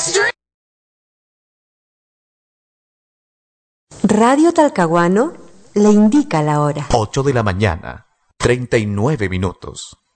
Radio Talcahuano le indica la hora. 8 de la mañana, 39 minutos.